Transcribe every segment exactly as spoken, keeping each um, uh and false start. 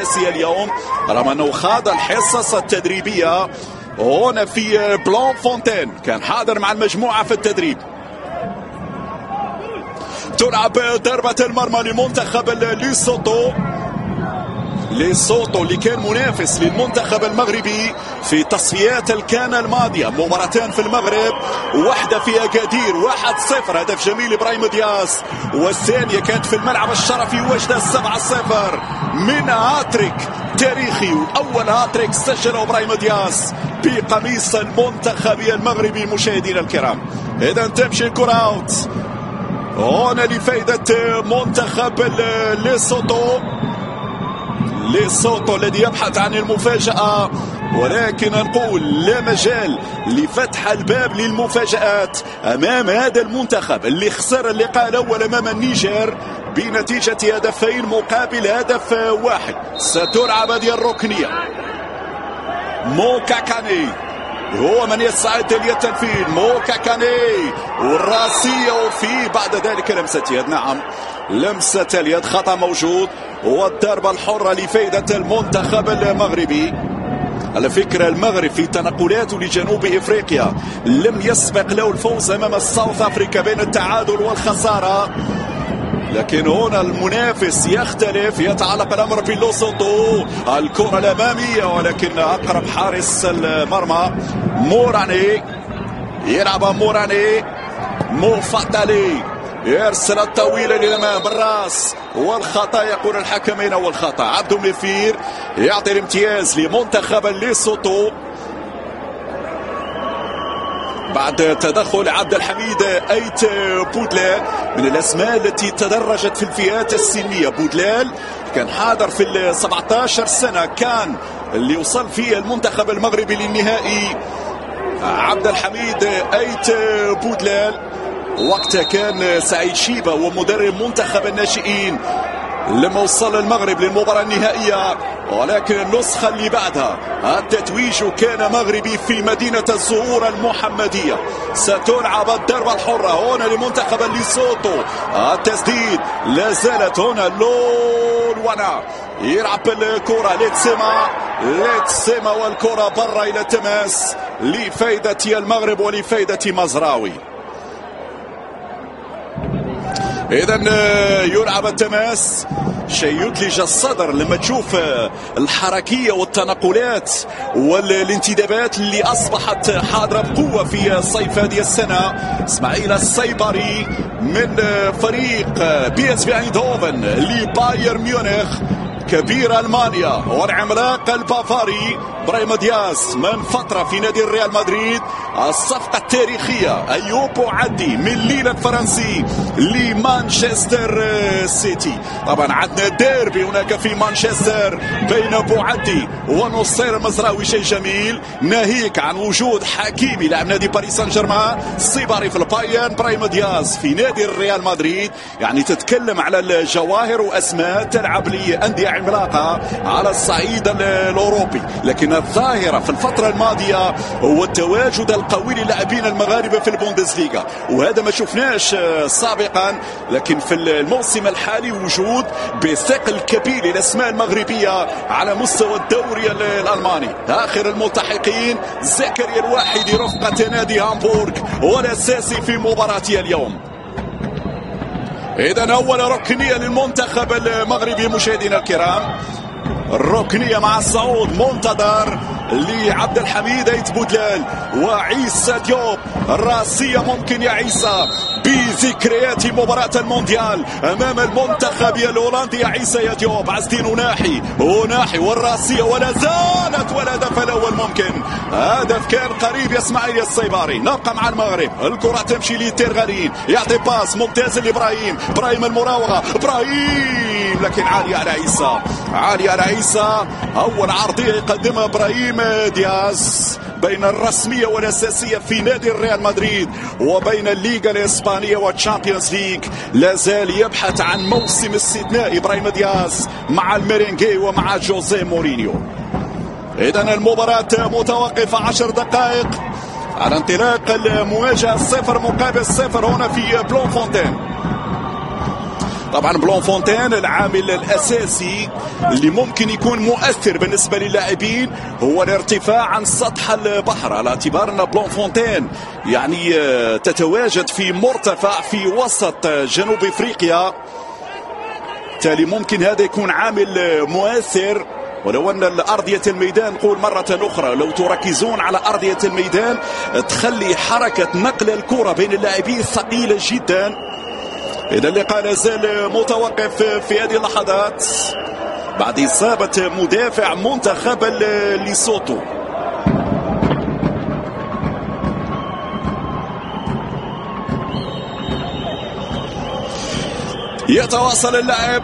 اليوم رغم أنه خاض الحصص التدريبية هنا في بلون فونتين، كان حاضر مع المجموعة في التدريب. تلعب ضربة المرمى لمنتخب ليسوتو. ليسوتو اللي كان منافس للمنتخب المغربي في تصفيات الكان الماضية، مباراتين في المغرب، واحدة في أكادير واحد صفر، هدف جميل إبراهيم دياس، والثانية كانت في الملعب الشرفي وجدة سبعة صفر من هاتريك تاريخي، وأول هاتريك سجله إبراهيم دياس بقميص المنتخب المغربي. مشاهدينا الكرام، إذا تمشي الكرة أوت هنا لفائدة منتخب ليسوتو. ليسوتو الذي يبحث عن المفاجأة، ولكن نقول لا مجال لفتح الباب للمفاجآت أمام هذا المنتخب اللي خسر اللقاء الأول أمام النيجر بنتيجة هدفين مقابل هدف واحد. ستلعب هذه الركنية، موكاكاني هو من يستعد للتنفيذ. موكاكاني والراسية، وفي بعد ذلك لمسة يد، نعم لمسة اليد، خطأ موجود، والضربة الحرة لفائدة المنتخب المغربي. على فكرة المغرب في تنقلاته لجنوب افريقيا لم يسبق له الفوز امام الساوث افريكا بين التعادل والخسارة، لكن هنا المنافس يختلف. يتعلق الامر في لوسوتو، الكرة الامامية ولكن اقرب حارس المرمى موراني، يلعب موراني، موفاتالي يرسل الطويلة للأمام بالراس، والخطأ يقول الحكمين أول خطأ. عبد المفير يعطي الامتياز لمنتخب ليسوتو بعد تدخل عبد الحميد أيت بودلال، من الأسماء التي تدرجت في الفئات السنية. بودلال كان حاضر في ال سبعة عشر سنة، كان اللي وصل فيه المنتخب المغربي للنهائي. عبد الحميد أيت بودلال وقتها كان سعيد شيبة ومدرب منتخب الناشئين لما وصل المغرب للمباراة النهائية، ولكن النسخة اللي بعدها التتويج كان مغربي في مدينة الزهور المحمدية. ستلعب الضربة الحرة هنا لمنتخب ليسوتو، التسديد لا زالت هنا لولوانا، يلعب الكرة لتسيما، لتسيما والكرة برا إلى تماس لفائدة المغرب ولفائدة مزراوي. إذا يلعب التماس، شيء يثلج الصدر لما تشوف الحركية والتنقلات والانتدابات اللي أصبحت حاضرة بقوة في الصيف هذه السنة. إسماعيل السيبري من فريق بي اس في ايندهوفن لبايرن ميونخ كبير ألمانيا، والعملاق البافاري إبراهيم دياس من فترة في نادي الريال مدريد. الصفقة التاريخية أيوب بوعدي من ليل الفرنسي لمانشستر سيتي. طبعا عندنا ديربي هناك في مانشستر بين بوعدي ونصير المزراوي، شيء جميل، ناهيك عن وجود حكيمي لاعب نادي باريس سان جيرمان، السيباري في البايرن، إبراهيم دياس في نادي الريال مدريد. يعني تتكلم على الجواهر وأسماء تلعب لأندية عملاقة على الصعيد الأوروبي، لكن الظاهرة في الفترة الماضية هو التواجد القوي للاعبين المغاربة في البوندسليغا، وهذا ما شفناش سابقا، لكن في الموسم الحالي وجود بثقل كبير للأسماء المغربية على مستوى الدوري الألماني. آخر الملتحقين زكريا الواحدي رفقة نادي هامبورغ والأساسي في مباراتي اليوم. إذا أول ركنية للمنتخب المغربي مشاهدينا الكرام، الركنية مع الصعود منتظر لعبد الحميد أيت بودلال وعيسى ديوب. الراسية ممكن يا عيسى بذكريات مباراة المونديال أمام المنتخب الهولندي. يا عيسى يا ديوب، عزدين وناحي وناحي والراسية ولا زالت، والهدف الأول ممكن، هدف كان قريب يا اسماعيل السيباري. نبقى مع المغرب، الكرة تمشي لتيرغالين، يعطي باس ممتاز لإبراهيم، إبراهيم المراوغة، إبراهيم لكن عالية على عيسى، عالية على عيسى. أول عرضية يقدمها إبراهيم دياز بين الرسمية والأساسية في نادي الريال مدريد وبين الليغا الإسبانية والتشامبيونز ليج. لازال يبحث عن موسم استثنائي إبراهيم دياز مع الميرينغي ومع جوزيه مورينيو. إذن المباراة متوقفة عشر دقائق على انطلاق المواجهة، صفر مقابل صفر هنا في بلون فونتين. طبعا بلون فونتين العامل الاساسي اللي ممكن يكون مؤثر بالنسبه للاعبين هو الارتفاع عن سطح البحر، على اعتبار ان بلون فونتين يعني تتواجد في مرتفع في وسط جنوب افريقيا، بالتالي ممكن هذا يكون عامل مؤثر. ولو ان ارضيه الميدان، نقول مره اخرى، لو تركزون على ارضيه الميدان تخلي حركه نقل الكره بين اللاعبين ثقيله جدا. اذا اللقاء لا زال متوقف في هذه اللحظات بعد اصابه مدافع منتخب ليسوتو. يتواصل اللعب.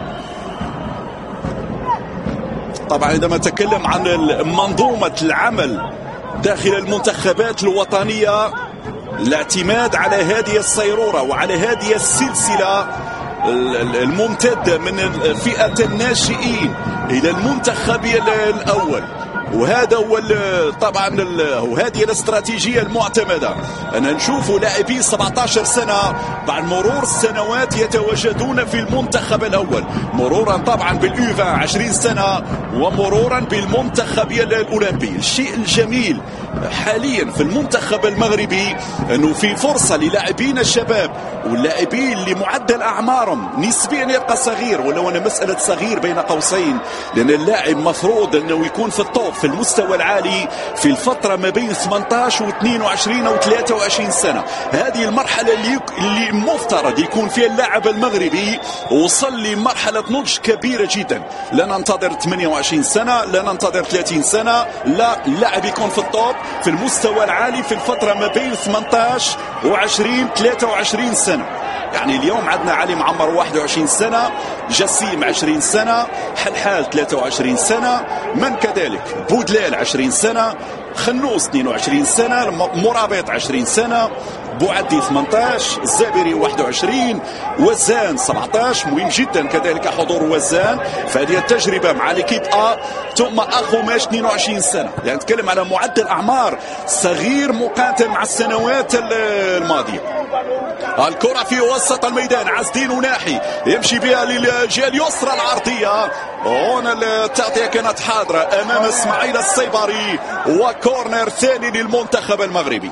طبعا عندما نتكلم عن منظومة العمل داخل المنتخبات الوطنية، الاعتماد على هذه الصيرورة وعلى هذه السلسلة الممتدة من فئة الناشئين إلى المنتخب الأول، وهذا هو طبعا وهذه الاستراتيجية المعتمدة. أنا نشوف لاعبي سبعة عشر سنة بعد مرور السنوات يتواجدون في المنتخب الأول، مرورا طبعا باليوفا عشرين سنة ومرورا بالمنتخب الأولمبي. الشيء الجميل حاليا في المنتخب المغربي أنه في فرصة للاعبين الشباب واللاعبين اللي معدل أعمارهم نسبيا يبقى صغير، ولو أنا مسألة صغير بين قوسين، لأن اللاعب مفروض أنه يكون في الطوب في المستوى العالي في الفترة ما بين ثمانية عشر و اثنين وعشرين أو ثلاثة وعشرين سنة. هذه المرحلة اللي اللي مفترض يكون فيها اللاعب المغربي وصل لمرحلة نضج كبيرة جدا. لا ننتظر ثمانية وعشرين سنة، لا ننتظر ثلاثين سنة، لا، اللاعب يكون في الطوب في المستوى العالي في الفترة ما بين ثمانية عشر وعشرين ثلاثة وعشرين سنة. يعني اليوم عندنا علي معمر واحد وعشرين سنة، جسيم عشرين سنة، حلحال ثلاثة وعشرين سنة، من كذلك بودلال عشرين سنة، خنوس اثنين وعشرين سنة، مرابط عشرين سنة، بوعدي ثمانية عشر، الزابري واحد وعشرين، وزان سبعة عشر. مهم جدا كذلك حضور وزان فهذه التجربة مع ليكيب أ. ثم أخو ماش اثنين وعشرين سنة، يعني نتكلم على معدل أعمار صغير مقارنة مع السنوات الماضية. الكرة في وسط الميدان، عزدين وناحي يمشي بها للجهة اليسرى العرضية. هنا التغطية كانت حاضرة أمام اسماعيل الصيبري، وكورنر ثاني للمنتخب المغربي.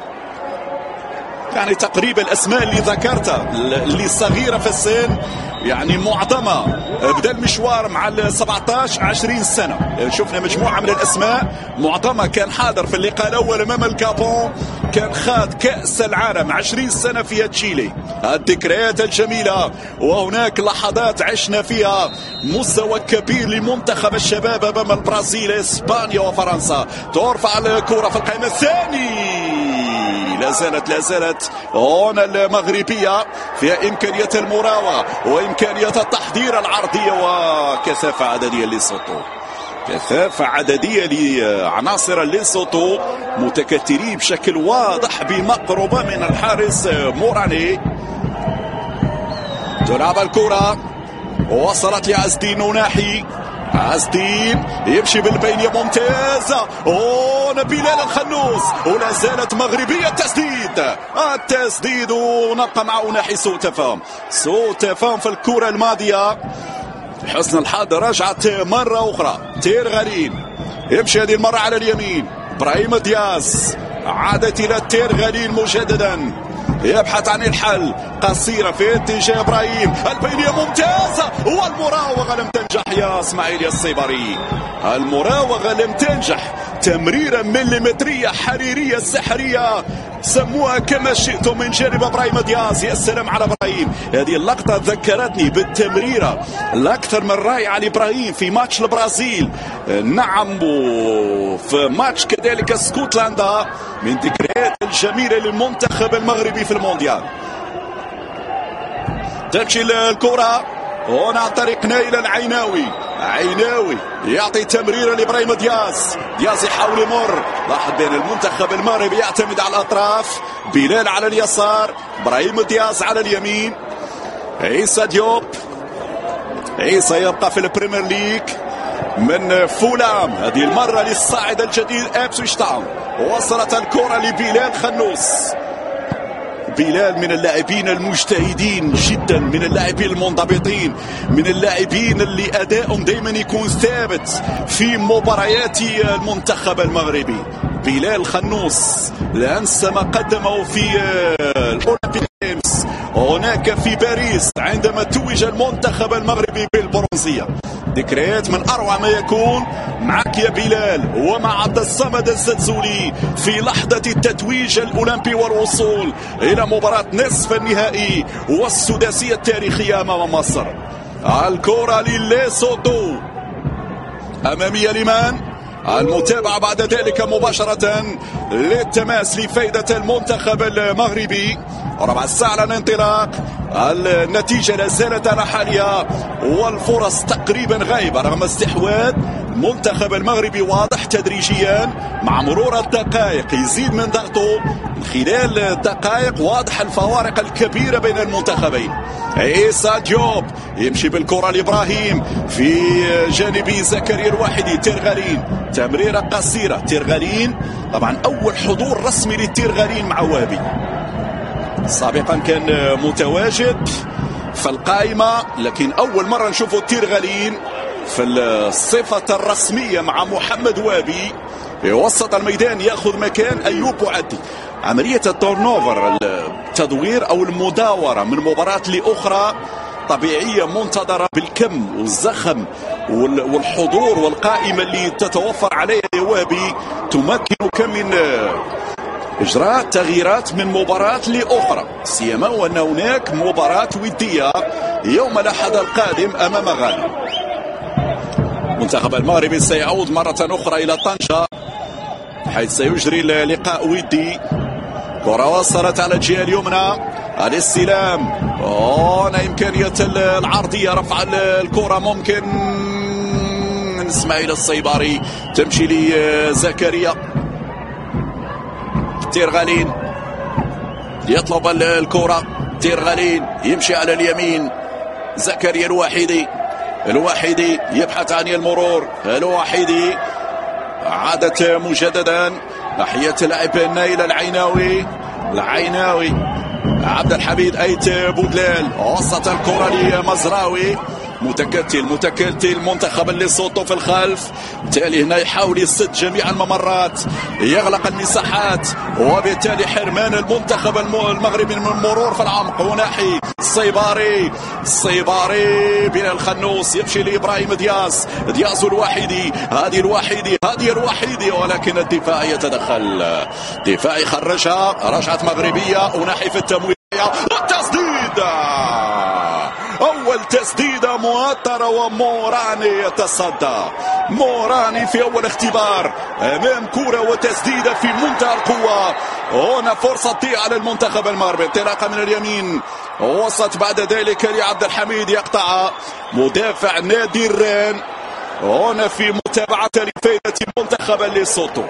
يعني تقريبا الأسماء اللي ذكرتها اللي صغيرة في السن يعني معظمها بدا المشوار مع ال سبعة عشر عشرين سنة. شفنا مجموعة من الأسماء معظمها كان حاضر في اللقاء الأول أمام الكابون، كان خاض كأس العالم عشرين سنة فيها تشيلي. الذكريات الجميلة وهناك لحظات عشنا فيها مستوى كبير لمنتخب الشباب أمام البرازيل، إسبانيا وفرنسا. ترفع الكرة في القائمة الثاني، لا زالت لا زالت هنا المغربية فيها إمكانية المراوغة وإمكانية التحضير العرضية وكثافة عددية للسوتو. كثافة عددية لعناصر ليسوتو متكتلين بشكل واضح بمقربة من الحارس موراني. تلعب الكرة وصلت لعزدين وناحي، عزدين يمشي بالبينية ممتازة. هنا بلال الخنوس ولا زالت مغربية التسديد التسديد ونبقى مع ناحي سوء تفاهم سوء تفاهم في الكرة الماضية. حسن الحظ رجعت مرة أخرى، تير غالين يمشي هذه المرة على اليمين، إبراهيم دياز عادت إلى تير غالين مجددا يبحث عن الحل، قصيرة في اتجاه إبراهيم، البينية ممتازة والمراوغة لم تنجح يا اسماعيل يا الصيبري. المراوغة لم تنجح، تمريرة مليمترية حريرية سحرية سموها كما شئتم من جانب ابراهيم دياز. يا سلام على ابراهيم، هذه اللقطة ذكرتني بالتمريرة الأكثر من رائعة لابراهيم في ماتش البرازيل، نعم، في ماتش كذلك اسكتلندا، من ذكريات الجميلة للمنتخب المغربي في المونديال. تمشي الكرة هنا عن طريق نايل العيناوي، عيناوي يعطي تمريرة لإبراهيم دياز، دياز يحاول يمر. لاحظ بين المنتخب المغربي يعتمد على الأطراف، بلال على اليسار، إبراهيم دياز على اليمين، عيسى ديوب. عيسى يبقى في البريمير ليج من فولام، هذه المرة للصاعد الجديد إبسويتش تاون. وصلت الكرة لبلال خنوس، بلال من اللاعبين المجتهدين جدا، من اللاعبين المنضبطين، من اللاعبين اللي أداؤهم دائما يكون ثابت في مباريات المنتخب المغربي. بلال خنوس لا أنسى ما قدمه في الأولمبيك جيمز هناك في باريس عندما توج المنتخب المغربي بالبرونزية. ذكريات من أروع ما يكون معك يا بلال ومع عبد الصمد الزلزولي في لحظة التتويج الأولمبي والوصول إلى مباراة نصف النهائي والسداسية التاريخية أمام مصر. الكرة لليسوتو أمامية لمن؟ المتابعة بعد ذلك مباشرة للتماس لفائدة المنتخب المغربي. ربع ساعة على الانطلاق، النتيجة لا زالت على حالها والفرص تقريبا غايبة رغم استحواذ المنتخب المغربي واضح تدريجيا مع مرور الدقائق، يزيد من ضغطه من خلال الدقائق. واضح الفوارق الكبيرة بين المنتخبين. عيسى ديوب يمشي بالكرة لإبراهيم في جانب زكريا الواحدي. تيرغالين تمريرة قصيرة. تيرغالين طبعا أول حضور رسمي للتيرغالين مع وابي، سابقا كان متواجد في القائمة لكن أول مرة نشوفه تيرغالين في الصفة الرسمية مع محمد وابي في وسط الميدان يأخذ مكان أيوب وعدي. عملية التورنوفر التدوير أو المداورة من مباراة لأخرى طبيعية منتظرة بالكم والزخم والحضور والقائمة اللي تتوفر عليها وابي تمكنك من إجراء تغييرات من مباراة لأخرى، سيما وأن هناك مباراة ودية يوم الأحد القادم أمام غانا. المنتخب المغربي سيعود مرة أخرى إلى طنجة حيث سيجري اللقاء ودي. كرة وصلت على الجهة اليمنى، الاستلام هنا إمكانية العرضية، رفع الكرة ممكن من إسماعيل الصيباري تمشي لزكريا. تيرغالين يطلب الكرة، تيرغالين يمشي على اليمين، زكريا الواحدي. الواحدي يبحث عن المرور، الواحدي عادت مجددا ناحية لاعب نايل العيناوي. العيناوي عبد الحميد أيت بودلال وسط الكرة لمزراوي. متكتل متكتل منتخب ليسوتو في الخلف، بالتالي هنا يحاول يسد جميع الممرات، يغلق المساحات وبالتالي حرمان المنتخب المغربي من المرور في العمق. وناحي الصيباري، الصيباري بين الخنوس يمشي لإبراهيم دياز، دياز الواحدي، هذه الواحدي هذه الواحدي ولكن الدفاع يتدخل، دفاعي خرجها، رجعت مغربية وناحي في التمويه. التسديد أول تسديدة مؤطرة وموراني يتصدى. موراني في أول اختبار أمام كرة وتسديدة في منتهى القوة. هنا فرصة تضيع على المنتخب المغربي. انطلاقة من اليمين وسط بعد ذلك لعبد الحميد يقطع مدافع نادي الران. هنا في متابعة لفائدة منتخب ليسوتو.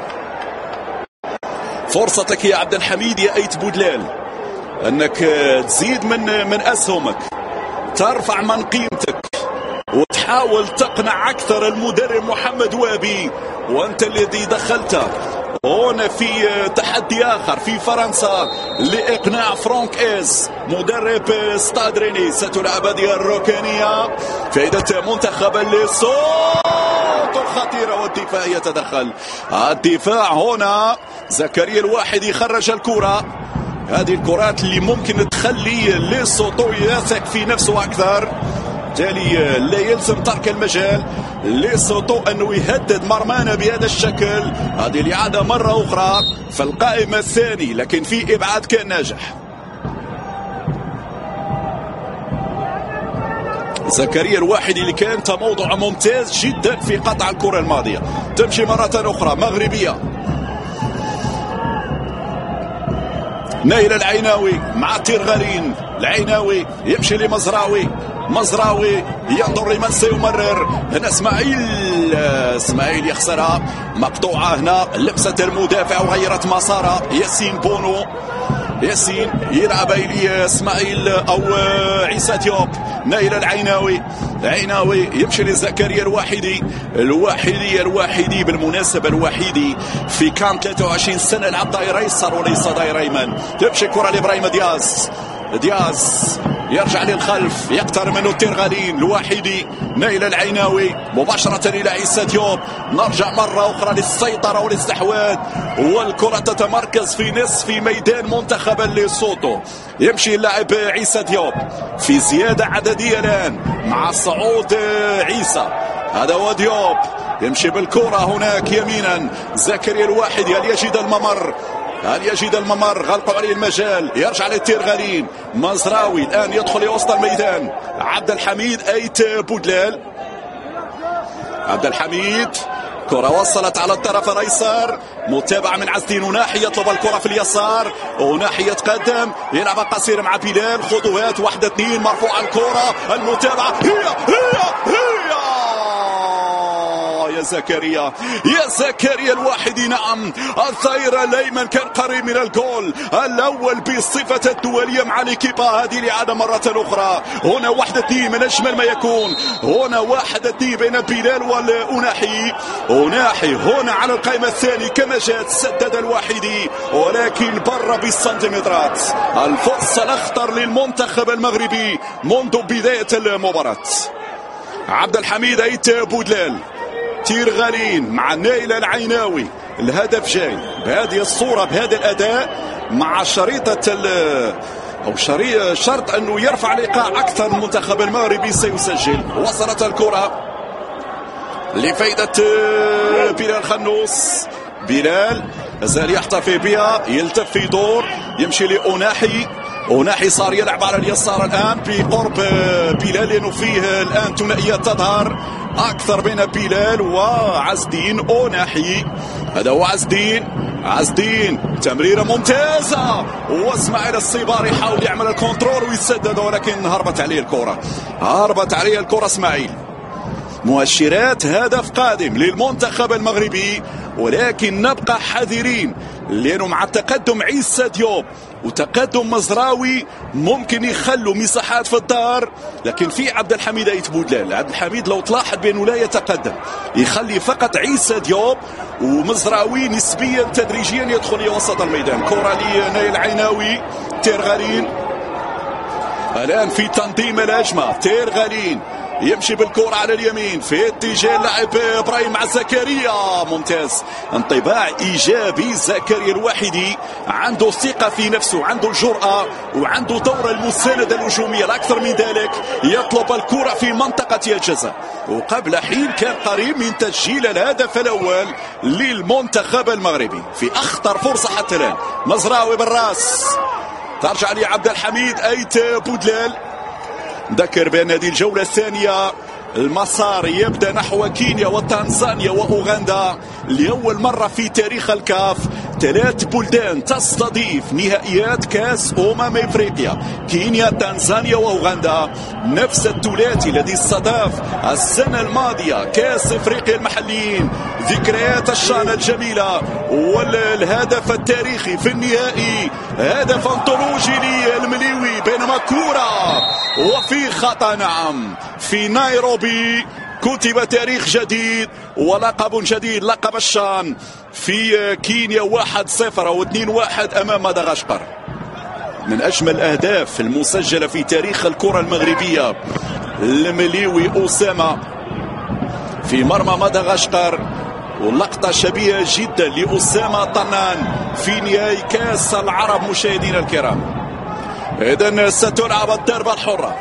فرصتك يا عبد الحميد يا أيت بودلال أنك تزيد من من أسهمك، ترفع من قيمتك وتحاول تقنع أكثر المدرب محمد وابي، وأنت الذي دخلت هنا في تحدي آخر في فرنسا لإقناع فرانك إيز مدرب ستاد ريني. ستلعب هذه الركنية فائدة منتخب ليسوتو خطيرة والدفاع يتدخل. الدفاع هنا زكريا الواحد يخرج الكرة. هذه الكرات اللي ممكن تخلي ليسوتو يثق في نفسه أكثر، بالتالي لا يلزم ترك المجال ليسوتو أنه يهدد مرمانا بهذا الشكل. هذه الإعادة مرة أخرى في القائمة الثاني لكن في إبعاد كان ناجح. زكريا الواحد اللي كان تموضع ممتاز جدا في قطع الكرة الماضية. تمشي مرة أخرى مغربية، نايل العيناوي مع تيرغالين. العيناوي يمشي لمزراوي، مزراوي ينظر لمن سيمرر. هنا اسماعيل، اسماعيل يخسرها، مقطوعة هنا لمسة المدافع وغيرت مسارها. ياسين بونو ياسين يلعب إلى اسماعيل او عيسى ديوب. نايل العيناوي، عيناوي يمشي لزكريا الواحدي. الواحدي الواحدي بالمناسبة الوحيدي في كان ثلاثة وعشرين سنة لعب داير ايسر وليس داير ايمن. تمشي كرة لابراهيم دياز، دياز يرجع للخلف، يقترب منه الترغالين. الواحدي نايل العيناوي مباشرة إلى عيسى ديوب. نرجع مرة أخرى للسيطرة والاستحواذ، والكرة تتمركز في نصف ميدان منتخب ليسوتو. يمشي اللاعب عيسى ديوب في زيادة عددية الآن مع صعود عيسى. هذا هو ديوب يمشي بالكرة هناك يمينا. زكريا الواحدي هل يجد الممر؟ هل يجد الممر؟ غلقوا عليه المجال، يرجع للتيرغالين. مزراوي الآن يدخل لوسط الميدان. عبد الحميد أيت بودلال. عبد الحميد كرة وصلت على الطرف الأيسر، متابعة من عزدين وناحي يطلب الكرة في اليسار وناحي يتقدم، يلعب قصير مع بلال. خطوات واحدة اثنين، مرفوعة الكرة، المتابعة هي هي هي يا زكريا، يا زكريا الواحدي. نعم الظهير الايمن كان قريب من الجول الاول بصفة الدولية مع ليكيبا هذه لعادة مرة اخرى. هنا واحدة اثنين من اجمل ما يكون، هنا واحدة اثنين بين بلال والأناحي. أناحي هنا على القائمة الثاني كما جاءت، سدد الواحدي ولكن بر بالسنتيمترات. الفرصة الاخطر للمنتخب المغربي منذ بداية المباراة. عبد الحميد أيت بودلال، تيرغالين مع نايل العيناوي. الهدف جاي بهذه الصورة بهذا الأداء مع شريطة أو شريط شرط أنه يرفع الإيقاع أكثر. المنتخب المغربي سيسجل. وصلت الكرة لفائدة بلال خنوس. بلال زال يحتفي بها، يلتف في دور، يمشي لأناحي. أناحي صار يلعب على اليسار الآن بقرب بلال، لأنه فيه الآن ثنائيات تظهر أكثر بين بلال وعزدين. أناحي هذا هو عزدين، عزدين تمريرة ممتازة، واسماعيل الصباري يحاول يعمل الكنترول ويسدد ولكن هربت عليه الكرة، هربت عليه الكرة اسماعيل. مؤشرات هدف قادم للمنتخب المغربي، ولكن نبقى حذرين لأنه مع تقدم عيسى ديوب وتقدم مزراوي ممكن يخلوا مساحات في الدار. لكن في عبد الحميد أيت بودلال، عبد الحميد لو تلاحظ بأنه لا يتقدم، يخلي فقط عيسى ديوب ومزراوي نسبيا تدريجيا يدخل وسط الميدان. كرة لنايل العيناوي. تيرغالين الآن في تنظيم الهجمة. تيرغالين يمشي بالكرة على اليمين في اتجاه اللاعب ابراهيم مع زكريا. ممتاز، انطباع ايجابي. زكريا الواحدي عنده ثقة في نفسه، عنده الجرأة وعنده دور المساندة الهجومية. الاكثر من ذلك يطلب الكرة في منطقة الجزاء، وقبل حين كان قريب من تسجيل الهدف الاول للمنتخب المغربي في اخطر فرصة حتى الان. مزراوي بالراس، ترجع لي عبد الحميد أيت بودلال. ذكر بأن هذه الجولة الثانية المسار يبدأ نحو كينيا وتنزانيا وأوغندا. لأول مرة في تاريخ الكاف ثلاث بلدان تستضيف نهائيات كاس أمم إفريقيا، كينيا تنزانيا وأوغندا. نفس الثلاثي الذي استضاف السنة الماضية كاس إفريقيا المحليين. ذكريات الشان الجميلة والهدف التاريخي في النهائي، هدف أنطولوجي للمليوي، بينما كرة وفي خطأ. نعم في نيروبي كتب تاريخ جديد ولقب جديد، لقب الشان في كينيا. واحد صفر أو اثنين واحد أمام مدغشقر. من أجمل الأهداف المسجلة في تاريخ الكرة المغربية. المليوي أسامة في مرمى مدغشقر، ولقطة شبيهة جدا لأسامة طنان في نهائي كاس العرب. مشاهدينا الكرام، إذن ستلعب الضربة الحرة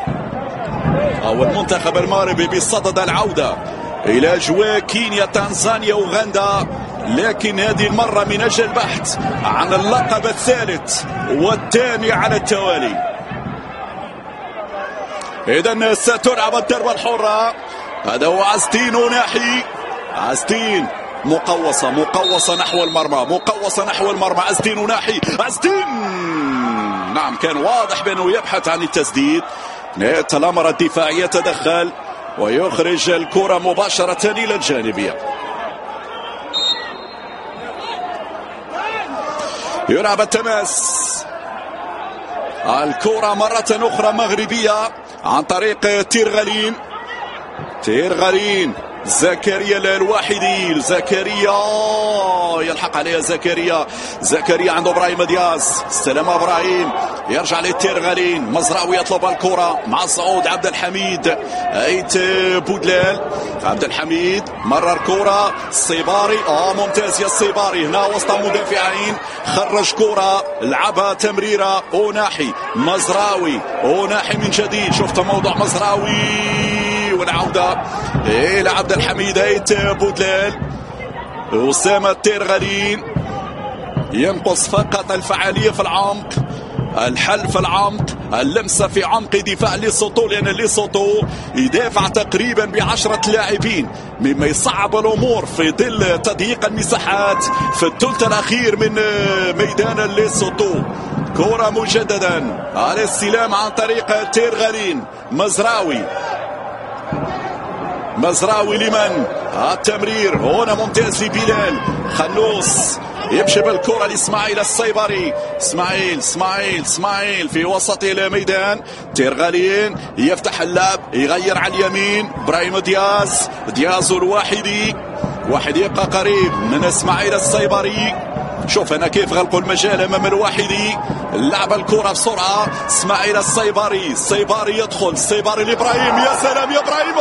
أو المنتخب المغربي بصدد العودة إلى أجواء كينيا تنزانيا أوغندا، لكن هذه المرة من أجل البحث عن اللقب الثالث والثاني على التوالي. إذن ستلعب الضربة الحرة. هذا هو عزدين وناحي. عزدين مقوصة مقوصة نحو المرمى، مقوصة نحو المرمى. عزدين وناحي. عزدين نعم كان واضح بأنه يبحث عن التسديد. نهاية الأمر الدفاعية تدخل ويخرج الكرة مباشرة إلى الجانبية. يلعب التماس. الكرة مرة أخرى مغربية عن طريق تيرغالين. تيرغالين زكريا الواحدي، زكريا يلحق عليها زكريا، زكريا عنده ابراهيم دياز، استلم ابراهيم يرجع للتيرغالين، مزراوي يطلب الكرة مع صعود عبد الحميد، ايت بودلال، عبد الحميد مرر كرة الصيباري، اه ممتاز يا الصيباري هنا وسط مدافعين، خرج كرة لعبها تمريرة أوناحي، مزراوي أوناحي من جديد، شفت موضوع مزراوي والعودة إلى عبد الحميد، ايت بودلال، أسامة تيرغالين، ينقص فقط الفعالية في العمق، الحل في العمق، اللمسة في عمق دفاع ليسوتو، لأن ليسوتو يدافع تقريبا بعشرة لاعبين، مما يصعب الأمور في ظل تضييق المساحات في الثلث الأخير من ميدان ليسوتو. كرة مجددا على الاستلام عن طريق تيرغالين، مزراوي، مزراوي لمن؟ التمرير هنا ممتاز لبلال، خلوص يمشي بالكرة لإسماعيل الصيبري، اسماعيل اسماعيل اسماعيل في وسط الميدان، تيرغالين يفتح اللعب، يغير على اليمين، ابراهيم دياز، دياز الواحدي، واحد يبقى قريب من اسماعيل الصيبري، شوف هنا كيف غلقوا المجال امام الواحدي، لعب الكرة بسرعة، اسماعيل الصيبري، الصيبري يدخل، الصيبري لابراهيم، يا سلام يا ابراهيم،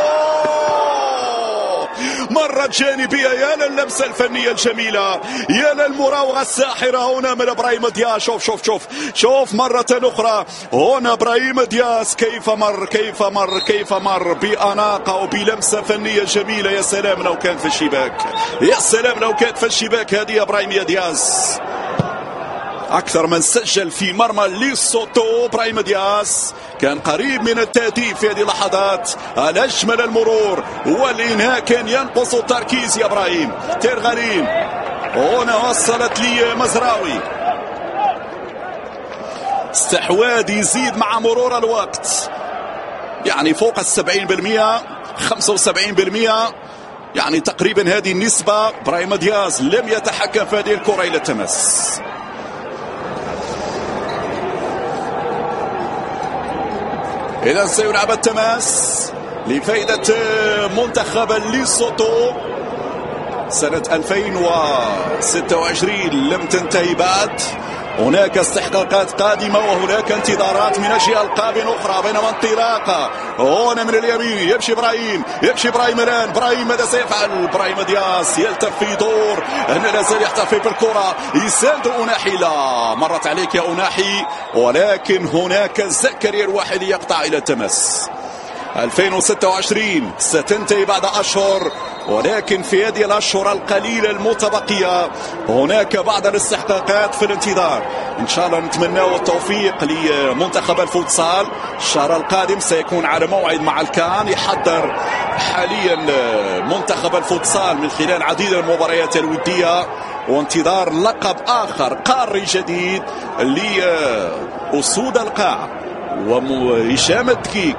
مرة جانبية، يا للمسة الفنية الجميلة، يا للمراوغة الساحرة هنا من ابراهيم دياز، شوف شوف شوف شوف مرة أخرى هنا ابراهيم دياز كيف مر كيف مر كيف مر بأناقة وبلمسة فنية جميلة، يا سلام لو كان في الشباك، يا سلام لو كانت في الشباك هذه ابراهيم دياز، أكثر من سجل في مرمى ليسوتو ابراهيم دياز، كان قريب من التهديف في هذه اللحظات، الأجمل المرور والإنهاء كان ينقص التركيز يا إبراهيم. تيرغالين هنا وصلت لي مزراوي، استحواذ يزيد مع مرور الوقت، يعني فوق السبعين بالمئة، خمسة وسبعين بالمئة، يعني تقريبا هذه النسبة. إبراهيم دياز لم يتحكم في هذه الكرة إلى التماس. إذا سيلعب التماس لفائدة منتخب ليسوتو. سنة ألفين وستة وعشرين لم تنتهي بعد، هناك استحقاقات قادمة وهناك انتظارات من أجل ألقاب أخرى، بينما انطلاقة هنا من اليمين، يمشي إبراهيم، يمشي إبراهيم الآن، إبراهيم ماذا سيفعل؟ إبراهيم دياز يلتف في دور، هنا لا زال يحتفي بالكرة، يساند أوناحي، لا مرت عليك يا أوناحي، ولكن هناك زكريا الواحدي يقطع إلى التماس. ألفين وستة وعشرين ستنتهي بعد أشهر، ولكن في هذه الأشهر القليلة المتبقية هناك بعض الاستحقاقات في الانتظار. إن شاء الله نتمنى التوفيق لمنتخب الفوتسال. الشهر القادم سيكون على موعد مع الكان، يحضر حاليا منتخب الفوتسال من خلال عديد المباريات الودية، وانتظار لقب آخر قاري جديد لأسود القاع وهشام الدقيق.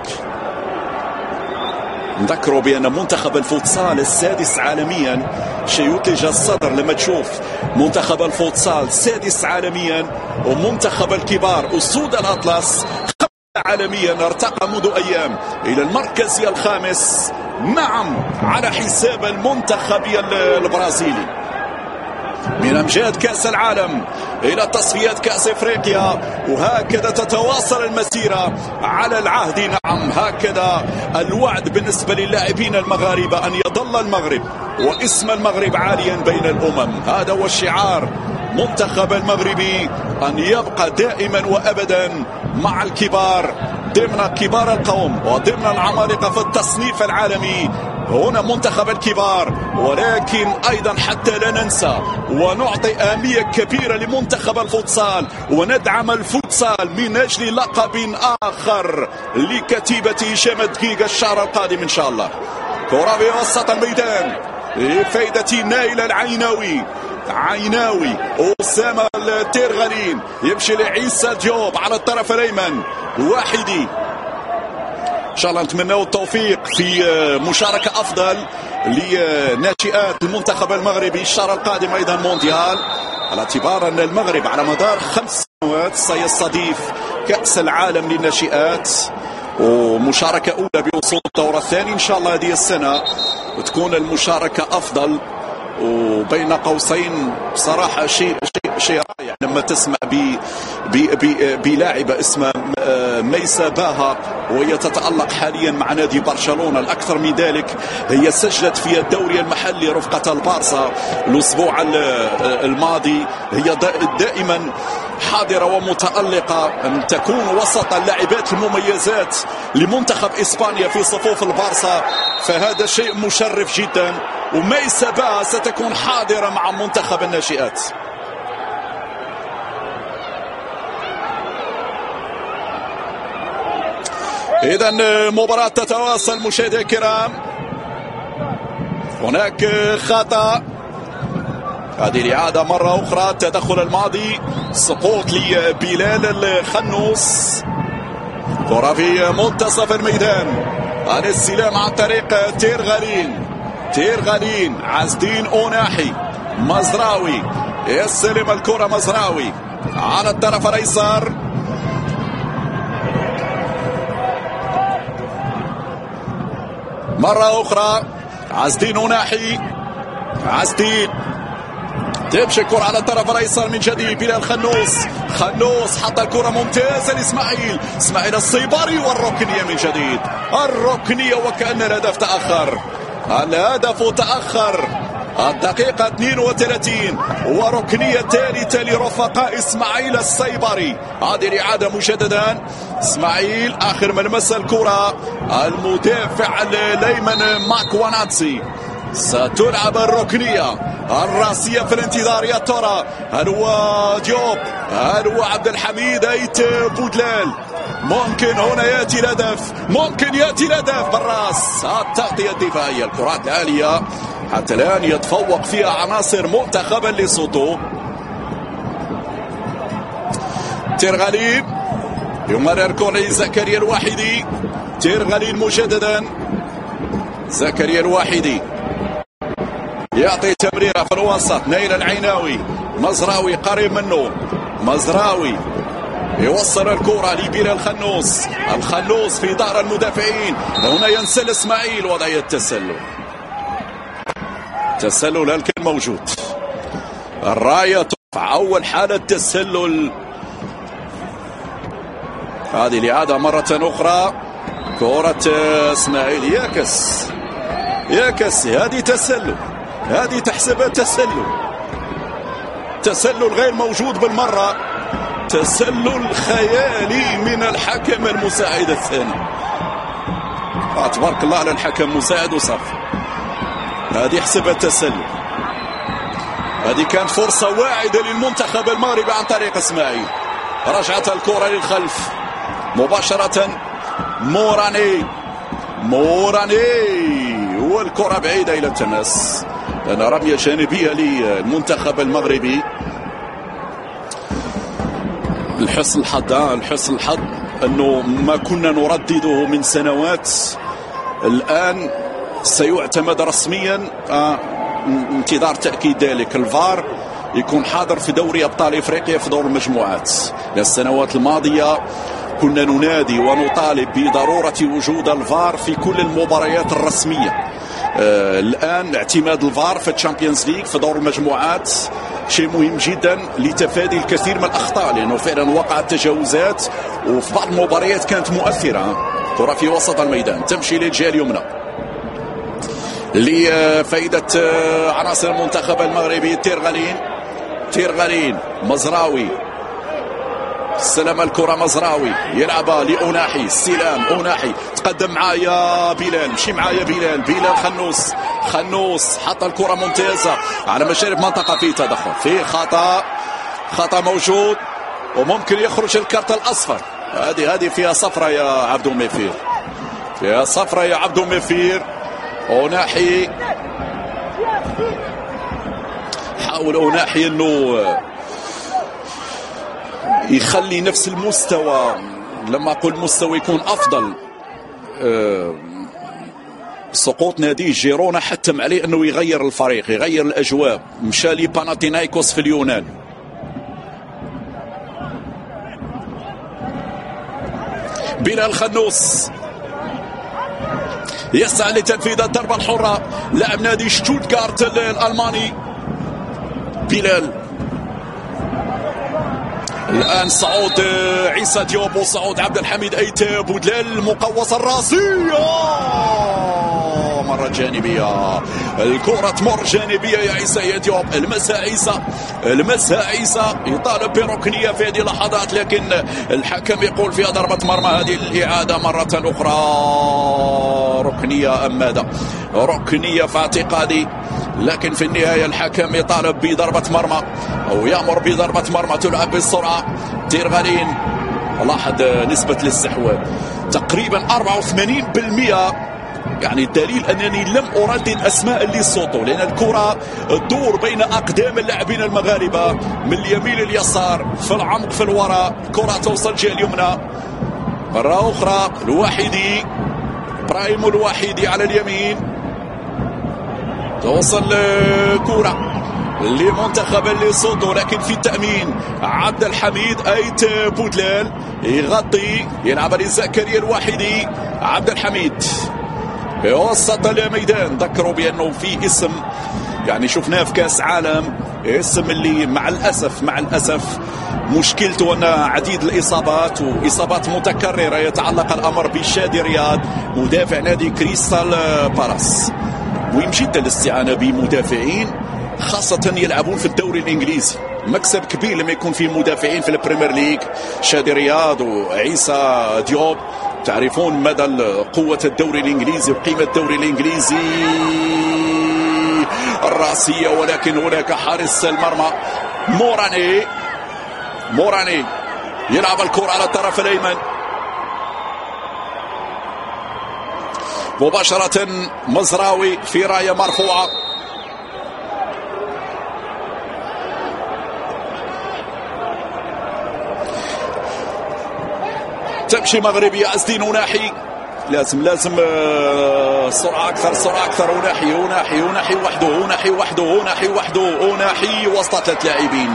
نذكروا بأن منتخب الفوتسال السادس عالميا، شيء يثلج الصدر لما تشوف منتخب الفوتسال السادس عالميا، ومنتخب الكبار أسود الأطلس عالميا ارتقى منذ أيام إلى المركز الخامس، نعم على حساب المنتخب البرازيلي. من أمجاد كأس العالم إلى تصفيات كأس إفريقيا، وهكذا تتواصل المسيرة على العهد. نعم هكذا الوعد بالنسبة للاعبين المغاربة أن يظل المغرب واسم المغرب عاليا بين الأمم، هذا هو الشعار. منتخب المغربي أن يبقى دائما وأبدا مع الكبار، ضمن كبار القوم وضمن العمالقة في التصنيف العالمي. هنا منتخب الكبار، ولكن أيضا حتى لا ننسى ونعطي أهمية كبيرة لمنتخب الفوتسال، وندعم الفوتسال من أجل لقب آخر لكتيبة هشام الدقيق الشهر القادم إن شاء الله. كرة في وسط الميدان لفائدة نايل العيناوي، عيناوي أسامة التيرغالين، يمشي لعيسى ديوب على الطرف الأيمن، واحدي. إن شاء الله نتمنى التوفيق في مشاركة أفضل لناشئات المنتخب المغربي الشهر القادم، أيضا مونديال، على اعتبار أن المغرب على مدار خمس سنوات سيستضيف كأس العالم للناشئات ومشاركة أولى بوصول الدورة الثاني. إن شاء الله هذه السنة وتكون المشاركة أفضل. وبين قوسين بصراحة شيء شيء شيء رائع لما تسمع بلاعبة اسمها ميسة باها وهي تتألق حاليا مع نادي برشلونة. الأكثر من ذلك هي سجلت في الدوري المحلي رفقة البارسا الأسبوع الماضي. هي دائما حاضرة ومتألقة أن تكون وسط اللاعبات المميزات لمنتخب إسبانيا في صفوف البارسا، فهذا شيء مشرف جدا. وميسة باها ستكون حاضرة مع منتخب الناشئات. إذا مباراة تتواصل مشاهدينا الكرام. هناك خطأ، هذه الإعادة مرة أخرى، التدخل الماضي، سقوط لبلال الخنوس. كرة في منتصف الميدان، الاستلام عن طريق تيرغالين. تيرغالين عز الدين أوناحي، مزراوي يستلم الكرة، مزراوي على الطرف الأيسر، مرة أخرى عز الدين أوناحي. عز الدين تمشي الكرة على الطرف الأيسر من جديد، بلال خنوس. خنوس حط الكرة ممتازة لإسماعيل، إسماعيل الصيبري، والركنية من جديد، الركنية وكأن الهدف تأخر. الهدف تأخر الدقيقة اثنين وثلاثين، وركنية ثالثة لرفقاء إسماعيل الصيبري. هذه الإعادة مجددا، إسماعيل آخر من مس الكرة، المدافع الأيمن ماكواناتسي. ستلعب الركنية الراسية في الانتظار، يا ترى هل هو ديوب، هل هو عبد الحميد أيت بودلال؟ ممكن هنا يأتي الهدف، ممكن يأتي الهدف بالراس. التغطية الدفاعية، الكرات العالية حتى الآن يتفوق فيها عناصر منتخب ليسوتو. تيرغالين يمرر كورة زكريا الواحدي. تيرغالين مجددا، زكريا الواحدي يعطي تمريرة في الوسط، نيل العيناوي. مزراوي قريب منه، مزراوي يوصل الكرة لبلال الخنوس. الخنوس في دار المدافعين، هنا ينسل اسماعيل، وضعية التسلل. تسلل هل كان موجود؟ الراية ترفع، أول حالة تسلل. هذه الإعادة مرة أخرى، كرة اسماعيل ياكس ياكس، هذه تسلل، هذه تحسبها تسلل. تسلل غير موجود بالمرة، تسلل خيالي من الحكم المساعد الثاني. تبارك الله على الحكم المساعد وصافي. هذه حسبها تسلل، هذه كانت فرصة واعدة للمنتخب المغربي عن طريق اسماعيل. رجعت الكرة للخلف مباشرة، موراني موراني والكرة بعيدة إلى التماس، لأن رمية جانبية للمنتخب المغربي. الحسن الحظ الحسن الحظ أنه ما كنا نردده من سنوات الآن سيعتمد رسميا. آه انتظار تأكيد ذلك، الفار يكون حاضر في دوري أبطال إفريقيا في دور المجموعات. السنوات الماضية كنا ننادي ونطالب بضرورة وجود الفار في كل المباريات الرسمية. آه الآن اعتماد الفار في الشامبيونز ليج في دور المجموعات شيء مهم جدا لتفادي الكثير من الأخطاء، لأنه فعلا وقعت تجاوزات وفي بعض المباريات كانت مؤثرة. كرة في وسط الميدان تمشي للجهة اليمنى لفائدة عناصر المنتخب المغربي. تيرغالين تيرغالين مزراوي، استلم الكرة مزراوي، يلعبها لأوناحي، استلام أوناحي، تقدم معايا بلال، مشي معايا بلال، بلال خنوس، خنوس حط الكرة ممتازة على مشارف منطقة، في تدخل، في خطأ، خطأ موجود وممكن يخرج الكارت الأصفر. هذه هذه فيها صفرة يا عبدو ميفير، فيها صفرة يا عبدو ميفير. أوناحي حاول أوناحي انه يخلي نفس المستوى، لما اقول مستوى يكون افضل. أه سقوط نادي جيرونا حتم عليه انه يغير الفريق، يغير الاجواء، مشى لباناتينايكوس في اليونان. بلال خنوس يسعى لتنفيذ الضربة الحرة، لاعب نادي شتوتغارت الألماني بلال. الآن صعود عيسى ديوب وصعود عبد الحميد أيتاب بودلال، المقوصة الراسية مرة جانبية، الكرة تمر جانبية يا عيسى يا ديوب، المسها عيسى المسها عيسى يطالب بركنية في هذه اللحظات، لكن الحكم يقول فيها ضربة مرمى. هذه الإعادة مرة أخرى ركنية أم ماذا؟ ركنية في اعتقادي، لكن في النهاية الحكم يطالب بضربة مرمى أو يأمر بضربة مرمى تلعب بالسرعة. تيرغالين لاحظ نسبة الاستحواذ تقريبا أربعة وثمانين بالمئة، يعني الدليل أنني لم أردد أسماء اللي صوتوا، لأن الكرة تدور بين أقدام اللاعبين المغاربة من اليمين لليسار في العمق في الوراء، كرة توصل الجهة اليمنى مرة أخرى. الواحدي برايم الواحدي على اليمين، توصل كرة لمنتخب ليسوتو، لكن في التأمين عبد الحميد أيت بودلال يغطي، يلعب لزكريا الواحدي. عبد الحميد في وسط الميدان، ذكروا بأنه في اسم يعني شفناه في كاس عالم، اسم اللي مع الأسف مع الأسف مشكلته أن عديد الإصابات وإصابات متكررة، يتعلق الأمر بشادي رياض مدافع نادي كريستال بالاس. مهم جدا الاستعانة بمدافعين خاصة يلعبون في الدوري الإنجليزي، مكسب كبير لما يكون في مدافعين في البريمير ليج. شادي رياض وعيسى ديوب تعرفون مدى قوة الدوري الإنجليزي وقيمة الدوري الإنجليزي. الراسية ولكن هناك حارس المرمى موراني موراني يلعب الكرة على الطرف الأيمن مباشرة. مزراوي في راية مرفوعة، تمشي مغربية. أزدين وناحي لازم لازم سرعة أكثر سرعة أكثر. وناحي وناحي وناحي وحده وناحي وحده وناحي وحده وناحي وسط ثلاث لاعبين.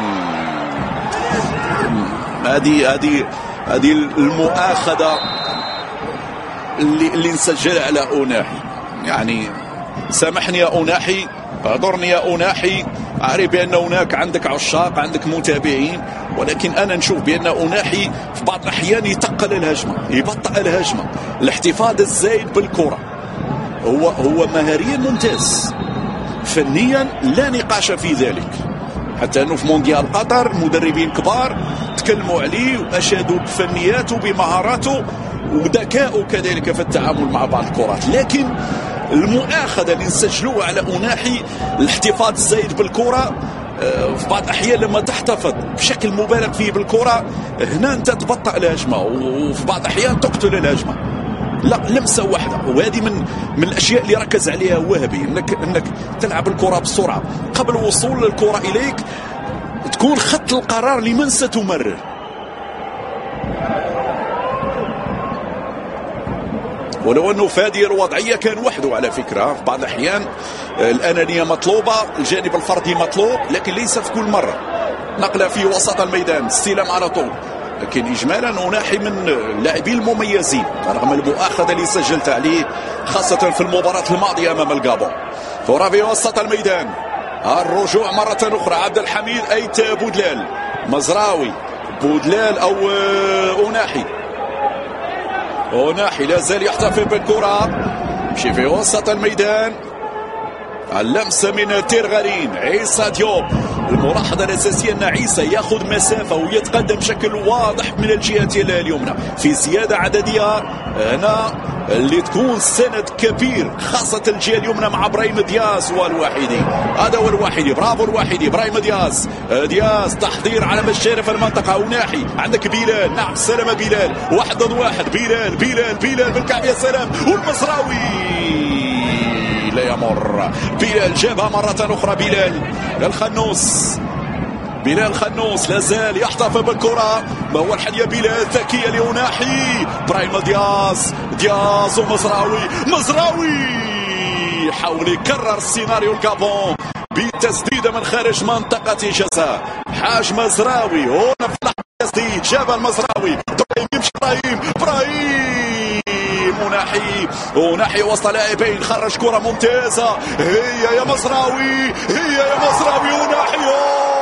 هذه هذه هذه المؤاخذة اللي اللي نسجلها على أوناحي، يعني سامحني يا أوناحي، اعذرني يا أوناحي، أعرف بأن هناك عندك عشاق عندك متابعين، ولكن أنا نشوف بأن أوناحي في بعض الأحيان يتقل الهجمة يبطئ الهجمة. الاحتفاظ الزايد بالكرة هو هو مهاريا ممتاز، فنيا لا نقاش في ذلك، حتى أنه في مونديال قطر مدربين كبار تكلموا عليه وأشادوا بفنياته بمهاراته وذكائه كذلك في التعامل مع بعض الكرات. لكن المؤاخذة اللي نسجلوها على أوناحي الاحتفاظ الزايد بالكرة، في بعض الأحيان لما تحتفظ بشكل مبالغ فيه بالكرة هنا أنت تبطئ الهجمة، وفي بعض الأحيان تقتل الهجمة. لا، لمسة واحدة، وهذه من من الأشياء اللي ركز عليها وهبي، انك انك تلعب الكرة بسرعة قبل وصول الكرة إليك، تكون خط القرار لمن ستمرر. ولو أنه في هذه الوضعية كان وحده على فكرة، في بعض الأحيان الأنانية مطلوبة، الجانب الفردي مطلوب، لكن ليس في كل مرة. نقلة في وسط الميدان، استلام على طول، لكن إجمالا أوناحي من اللاعبين المميزين رغم المؤاخذة اللي سجلت عليه خاصة في المباراة الماضية أمام الغابون. كرة في وسط الميدان، الرجوع مرة أخرى. عبد الحميد أيت بودلال، مزراوي بودلال أو أوناحي. أوناحي لا زال يحتفظ بالكرة، يمشي في وسط الميدان، اللمسة من تيرغالين. عيسى ديوب، الملاحظة الأساسية أن عيسى يأخذ مسافة ويتقدم بشكل واضح من الجهة اليمنى في زيادة عددية هنا اللي تكون سند كبير، خاصة الجهة اليمنى مع برايم دياز والواحدي. هذا هو الواحدي، برافو الواحدي، برايم دياز. دياز تحضير على مشارف في المنطقة. وناحي عندك بلال، نعم سلامة بلال، واحد ضد واحد، بلال بلال بلال بالكعب، يا سلام. والمصراوي لا يمر، بلال جابها مرة أخرى. بلال الخنوس، بلال خنوس لا زال يحتفظ بالكرة، ما هو الحل بلال، ذكية لأوناحي، برايم دياز، دياز ومزراوي. مزراوي حاول يكرر السيناريو الغابون بتسديدة من خارج منطقة جزاء. حاج مزراوي هنا في لحظة التسديد، جاب المزراوي، يمشي ابراهيم ابراهيم وناحي وناحي وسط لاعبين، خرج كرة ممتازة، هي يا مزراوي هي يا مزراوي وناحي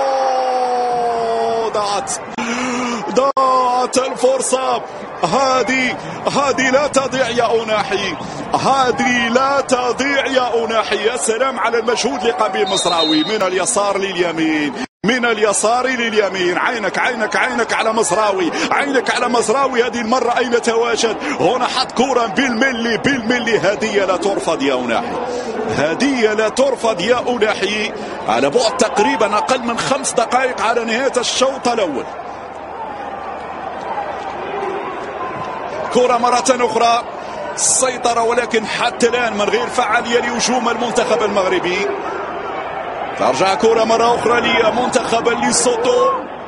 ضاعت ضاعت الفرصة. هذه هذه لا تضيع يا أناحي، هذه لا تضيع يا أناحي. يا سلام على المجهود اللي قام به مزراوي من اليسار لليمين، من اليسار لليمين. عينك عينك عينك على مزراوي، عينك على مزراوي. هذه المرة أين تواجد؟ هنا حط كرة بالملي بالملي. هدية لا ترفض يا أناحي، هدية لا ترفض يا أناحي، على بعد تقريبا أقل من خمس دقائق على نهاية الشوط الأول. كرة مرة أخرى السيطرة، ولكن حتى الآن من غير فعالية لهجوم المنتخب المغربي. ترجع كرة مرة أخرى لمنتخب ليسوتو.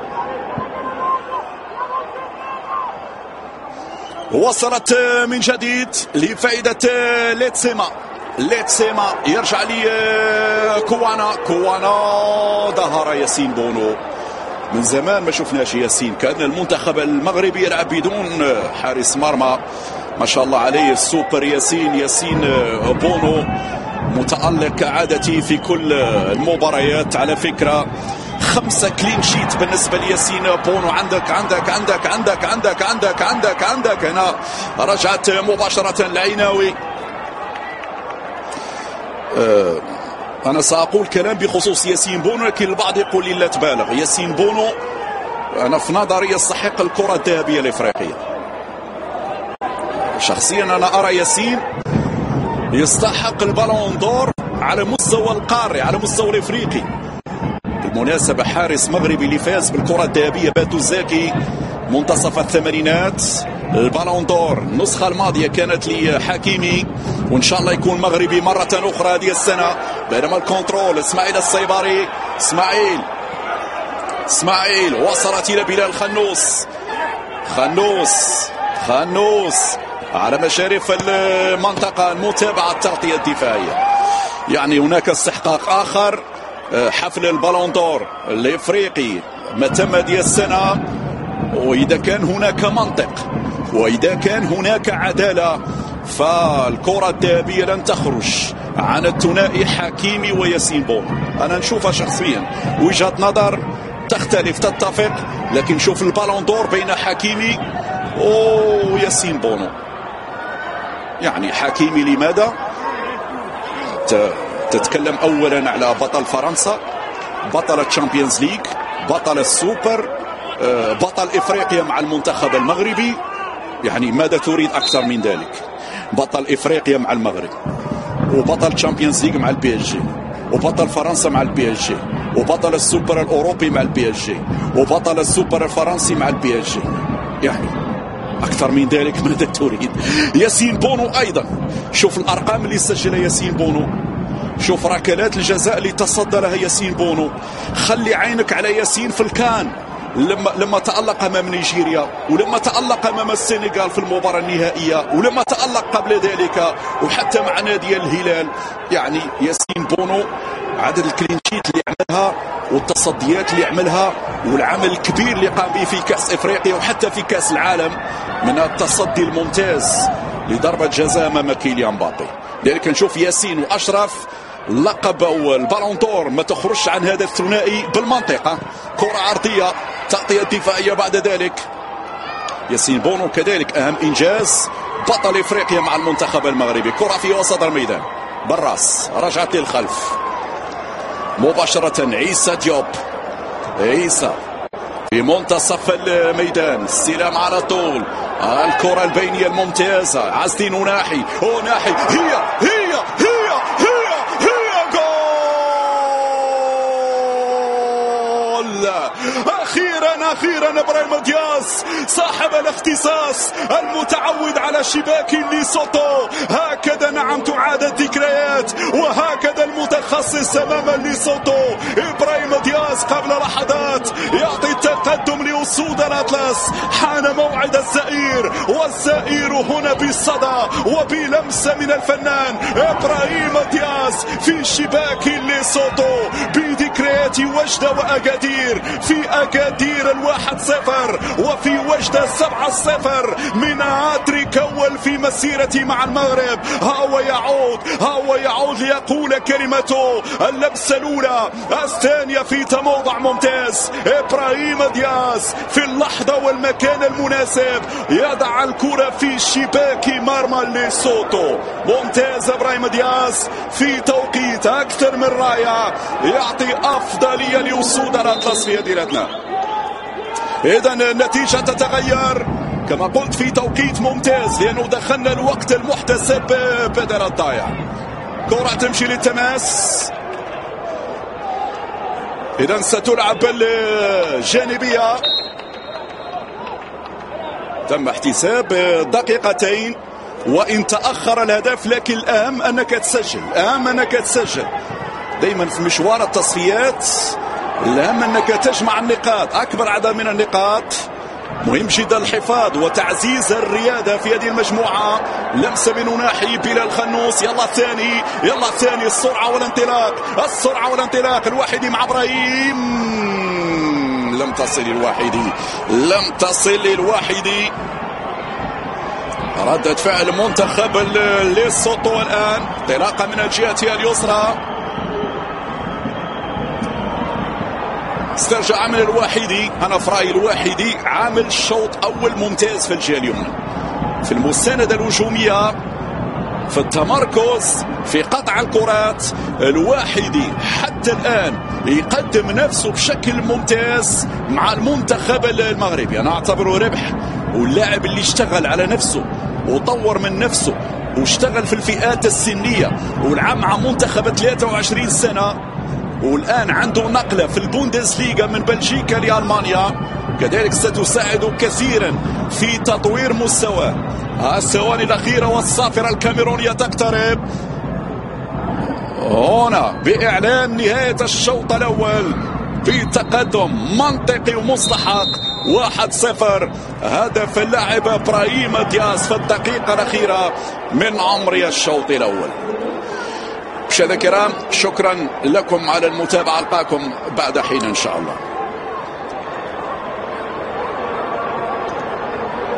وصلت من جديد لفائدة ليتسيما. ليتسيما يرجع لي كوانا. كوانا ظهر ياسين بونو. من زمان ما شفناش ياسين، كان المنتخب المغربي يلعب بدون حارس مرمى. ما شاء الله عليه السوبر ياسين. ياسين بونو متألق كعادتي في كل المباريات. على فكرة خمسة كلين شيت بالنسبة لياسين بونو. عندك عندك عندك عندك عندك عندك عندك عندك هنا رجعت مباشرة العيناوي. أه أنا سأقول كلام بخصوص ياسين بونو، لكن البعض يقول لي لا تبالغ. ياسين بونو أنا في نظري يستحق الكرة الذهبية الإفريقية. شخصيا أنا أرى ياسين يستحق البالون دور على مستوى القاري، على مستوى الإفريقي. بالمناسبة حارس مغربي اللي فاز بالكرة الذهبية باتو زاكي منتصف الثمانينات. البالون دور النسخة الماضية كانت لحكيمي، وإن شاء الله يكون مغربي مرة أخرى هذه السنة. بينما الكنترول إسماعيل الصيباري. إسماعيل إسماعيل وصلت إلى بلال خنوس. خنوس خنوس على مشارف المنطقة المتابعة التغطية الدفاعية. يعني هناك استحقاق آخر، حفل البالون دور الإفريقي ما تم هذه السنة. وإذا كان هناك منطق وإذا كان هناك عدالة فالكرة الذهبية لن تخرج عن الثنائي حكيمي وياسين بونو. أنا نشوفها شخصيا وجهة نظر تختلف تتفق، لكن شوف البالون دور بين حكيمي وياسين بونو. يعني حكيمي لماذا؟ تتكلم أولا على بطل فرنسا، بطل الشامبيونز ليج، بطل السوبر، بطل إفريقيا مع المنتخب المغربي. يعني ماذا تريد أكثر من ذلك؟ بطل إفريقيا مع المغرب، وبطل تشامبيونز ليج مع البي اس جي، وبطل فرنسا مع البي اس جي، وبطل السوبر الأوروبي مع البي اس جي، وبطل السوبر الفرنسي مع البي اس جي. يعني أكثر من ذلك ماذا تريد؟ ياسين بونو أيضا، شوف الأرقام اللي سجلها ياسين بونو، شوف ركلات الجزاء اللي تصدى لها ياسين بونو. خلي عينك على ياسين في الكان لما لما تألق امام نيجيريا، ولما تألق امام السنغال في المباراة النهائية، ولما تألق قبل ذلك وحتى مع نادي الهلال. يعني ياسين بونو عدد الكلين شيت اللي عملها والتصديات اللي عملها والعمل الكبير اللي قام به في كأس افريقيا وحتى في كأس العالم، من التصدي الممتاز لضربة جزاء امام كيليان مبابي. لذلك نشوف ياسين واشرف اللقب او البالون دور ما تخرجش عن هذا الثنائي بالمنطقة. كرة عرضية، تغطية دفاعية بعد ذلك. ياسين بونو كذلك أهم إنجاز، بطل إفريقيا مع المنتخب المغربي. كرة في وسط الميدان بالراس، رجعت للخلف مباشرة. عيسى ديوب، عيسى في منتصف الميدان، استلام على طول، الكرة البينية الممتازة. عزتين وناحي وناحي، هي هي هي هي هي جول. أخيرا أخيرا إبراهيم دياز صاحب الاختصاص المتعود على شباك ليسوتو. هكذا نعم تعاد الذكريات، وهكذا المتخصص أمام ليسوتو إبراهيم دياز قبل لحظات يعطي التقدم لأسود الأطلس. حان موعد الزئير، والزئير هنا بالصدى وبلمسة من الفنان إبراهيم دياز في شباك ليسوتو بذكريات مباريات وجدة وأكادير. في أكادير الواحد صفر، وفي وجدة سبعة صفر من هاتريك أول في مسيرتي مع المغرب. ها هو يعود، ها هو يعود ليقول كلمته. اللمسة الأولى، الثانية في تموضع ممتاز. إبراهيم دياز في اللحظة والمكان المناسب يضع الكرة في شباك مرمى ليسوتو. ممتاز إبراهيم دياز في توقيت أكثر من رائع، يعطي أفضلية لأسود الأطلس في هديرتنا. إذن النتيجة تتغير كما قلت في توقيت ممتاز، لأنه دخلنا الوقت المحتسب بدل الضايع. كرة تمشي للتماس، إذن ستلعب الجانبية. تم احتساب دقيقتين وإن تأخر الهدف، لكن الأهم أنك تسجل، الأهم أنك تسجل. دايما في مشوار التصفيات الأهم أنك تجمع النقاط، أكبر عدد من النقاط. مهم جدا الحفاظ وتعزيز الريادة في هذه المجموعة. لمسة من ناحية بلال خنوس، يلا الثاني، يلا الثاني، السرعة والانطلاق، السرعة والانطلاق. الواحدي مع إبراهيم، لم تصل الواحدي، لم تصل الواحدي. ردة فعل منتخب ليسوتو الآن، انطلاقة من الجهة اليسرى. استرجع عمل الواحدي. أنا في رأيي الواحدي عامل شوط أول ممتاز في الجهة اليمنى، في المساندة الهجومية، في التمركز، في قطع الكرات. الواحدي حتى الآن يقدم نفسه بشكل ممتاز مع المنتخب المغربي. أنا أعتبره ربح، واللاعب اللي اشتغل على نفسه وطور من نفسه واشتغل في الفئات السنية ولعب مع منتخب ثلاثة وعشرين سنة، والآن عنده نقلة في البوندسليغا من بلجيكا لألمانيا، كذلك ستساعده كثيرا في تطوير مستواه. الثواني الأخيرة والصافرة الكاميرونية تقترب هنا بإعلان نهاية الشوط الأول بتقدم منطقي ومستحق واحد صفر. هدف اللاعب إبراهيم دياز في الدقيقة الأخيرة من عمر الشوط الأول. مشاهدينا الكرام، شكرا لكم على المتابعة، ألقاكم بعد حين إن شاء الله.